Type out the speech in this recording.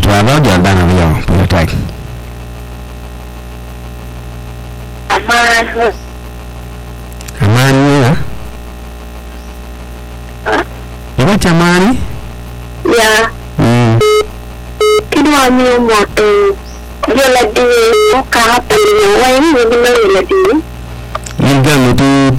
Tua đó giờ đang làm gì bây giờ Aman. Aman hả? Gì đó Aman? Ya. Kedua ni motor. Dia lagi buka apa ni? Wain ni dia lagi. Ini kan itu